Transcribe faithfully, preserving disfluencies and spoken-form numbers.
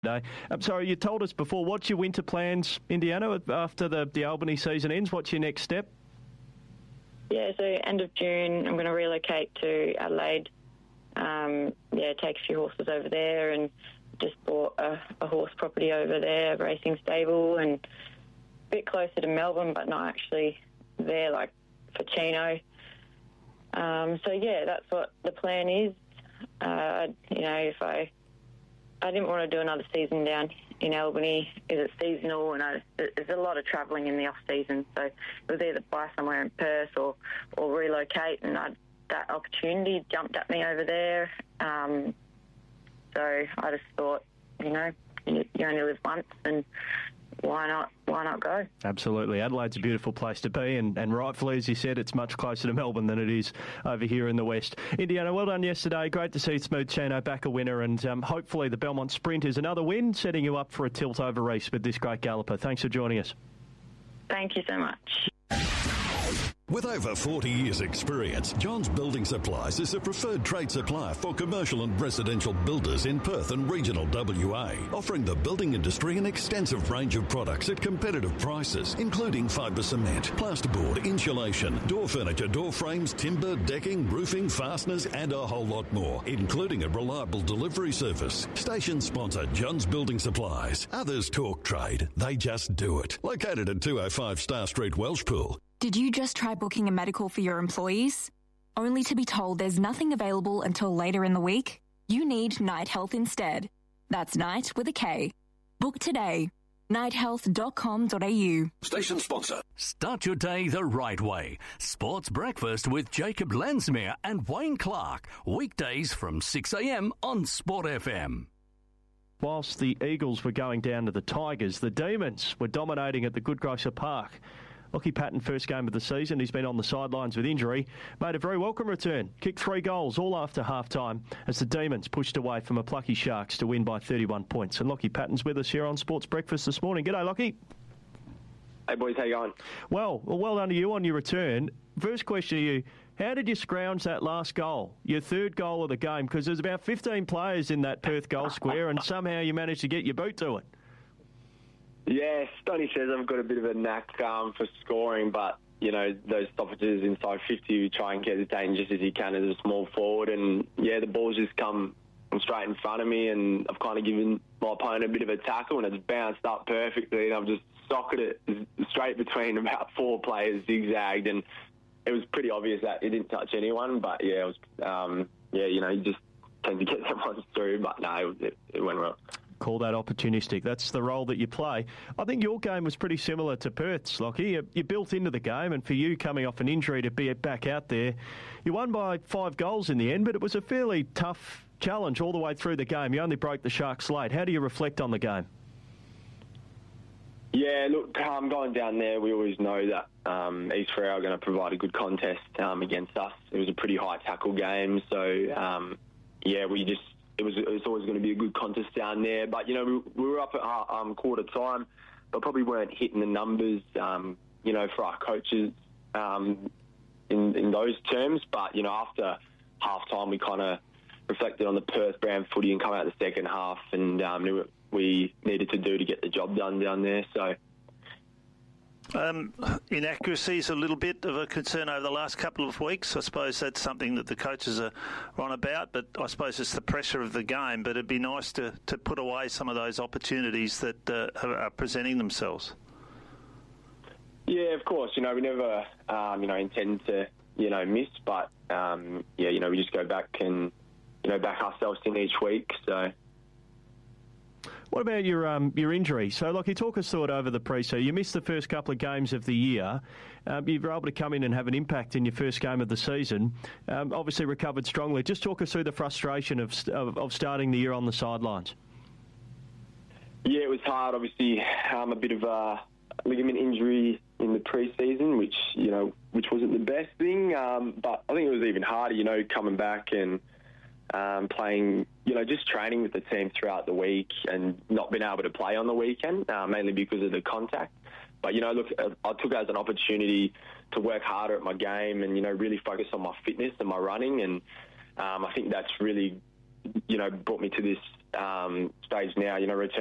No. I'm sorry, you told us before, what's your winter plans, Indiana, after the, the Albany season ends? What's your next step? Yeah, so end of June, I'm going to relocate to Adelaide. Um, yeah, take a few horses over there, and just bought a, a horse property over there, a racing stable, and a bit closer to Melbourne, but not actually there, like for Chino. Um, so yeah, that's what the plan is. Uh, you know, if I... I didn't want to do another season down in Albany. It's seasonal, and I, there's a lot of travelling in the off season. So it was either buy somewhere in Perth or, or relocate, and I, that opportunity jumped at me over there. Um, so I just thought, you know, you, you only live once, and why not? Why not go? Absolutely. Adelaide's a beautiful place to be, and, and rightfully, as you said, it's much closer to Melbourne than it is over here in the West. Indiana, well done yesterday. Great to see Smooth Chino back a winner, and um, hopefully the Belmont Sprint is another win, setting you up for a tilt over race with this great galloper. Thanks for joining us. Thank you so much. With over forty years' experience, Johns Building Supplies is the preferred trade supplier for commercial and residential builders in Perth and regional W A, offering the building industry an extensive range of products at competitive prices, including fibre cement, plasterboard, insulation, door furniture, door frames, timber, decking, roofing, fasteners, and a whole lot more, including a reliable delivery service. Station sponsor Johns Building Supplies. Others talk trade, they just do it. Located at two oh five Star Street, Welshpool. Did you just try booking a medical for your employees? Only to be told there's nothing available until later in the week? You need Night Health instead. That's Night with a K. Book today. night health dot com dot a u. Station sponsor. Start your day the right way. Sports Breakfast with Jacob Lensmere and Wayne Clark. Weekdays from six a.m. on Sport F M. Whilst the Eagles were going down to the Tigers, the Demons were dominating at the Goodgrocer Park. Lockie Patton, first game of the season. He's been on the sidelines with injury. Made a very welcome return. Kicked three goals all after half-time as the Demons pushed away from a plucky Sharks to win by thirty-one points. And Lockie Patton's with us here on Sports Breakfast this morning. G'day, Lockie. Hey, boys. How you going? Well, well, well done to you on your return. First question to you, how did you scrounge that last goal, your third goal of the game? Because there's about fifteen players in that Perth goal square and somehow you managed to get your boot to it. Yeah, Stoney says I've got a bit of a knack um, for scoring, but, you know, those stoppages inside fifty, you try and get as dangerous as you can as a small forward. And, yeah, the ball's just come straight in front of me, and I've kind of given my opponent a bit of a tackle, and it's bounced up perfectly, and I've just socketed it straight between about four players, zigzagged, and it was pretty obvious that it didn't touch anyone. But, yeah, it was, um, yeah, you know, you just tend to get that one through, but, no, it, it went well. Call that opportunistic. That's the role that you play. I think your game was pretty similar to Perth's, Lockie. You, you built into the game, and for you coming off an injury to be back out there, you won by five goals in the end, but it was a fairly tough challenge all the way through the game. You only broke the Sharks late. How do you reflect on the game? Yeah, look, um, going down there, we always know that um, East Freo are going to provide a good contest um, against us. It was a pretty high tackle game, so, um, yeah, we just It was, it was always going to be a good contest down there. But, you know, we, we were up at um, quarter time, but probably weren't hitting the numbers, um, you know, for our coaches um, in, in those terms. But, you know, after half time, we kind of reflected on the Perth brand footy and come out the second half and um, knew what we needed to do to get the job done down there. So, Um, inaccuracy is a little bit of a concern over the last couple of weeks. I suppose that's something that the coaches are on about, but I suppose it's the pressure of the game. But it'd be nice to, to put away some of those opportunities that uh, are, are presenting themselves. Yeah, of course. You know, we never, um, you know, intend to, you know, miss, but, um, yeah, you know, we just go back and, you know, back ourselves in each week, so... What about your um, your injury? So, like, you talk us through it over the pre-season. You missed the first couple of games of the year. Um, you were able to come in and have an impact in your first game of the season. Um, obviously recovered strongly. Just talk us through the frustration of, of of starting the year on the sidelines. Yeah, it was hard. Obviously, um, a bit of a ligament injury in the pre-season, which, you know, which wasn't the best thing. Um, but I think it was even harder, you know, coming back and Um, playing, you know, just training with the team throughout the week and not being able to play on the weekend, uh, mainly because of the contact. But, you know, look, I took it as an opportunity to work harder at my game and, you know, really focus on my fitness and my running. And um, I think that's really, you know, brought me to this um, stage now, you know, return